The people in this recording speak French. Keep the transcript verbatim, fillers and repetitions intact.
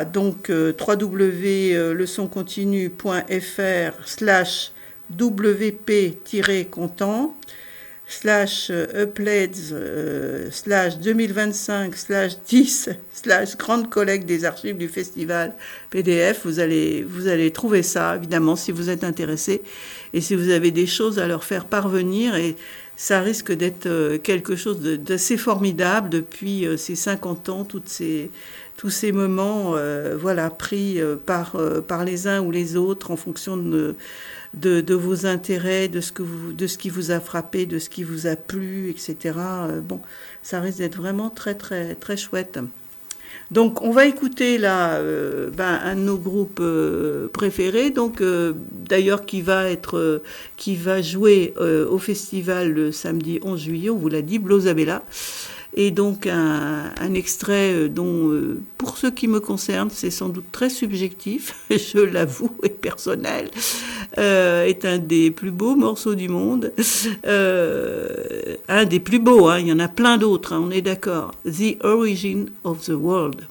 Donc euh, www.leçoncontinue.fr slash wp-content slash upleds euh, slash deux mille vingt-cinq slash dix slash grande collecte des archives du festival P D F. Vous allez, vous allez trouver ça, évidemment, si vous êtes intéressé et si vous avez des choses à leur faire parvenir. Et ça risque d'être quelque chose d'assez formidable depuis ces cinquante ans, toutes ces, tous ces moments euh, voilà, pris par, par les uns ou les autres en fonction de, de, de vos intérêts, de ce, que vous, de ce qui vous a frappé, de ce qui vous a plu, et cetera. Euh, bon, ça risque d'être vraiment très, très, très chouette. Donc, on va écouter là euh, ben, un de nos groupes euh, préférés, donc euh, d'ailleurs qui va être, euh, qui va jouer euh, au festival le samedi onze juillet. On vous l'a dit, Blosabella. Et donc un, un extrait dont, euh, pour ce qui me concerne, c'est sans doute très subjectif, je l'avoue, et personnel, euh, est un des plus beaux morceaux du monde, euh, un des plus beaux, hein, il y en a plein d'autres, hein, on est d'accord, The Origin of the World.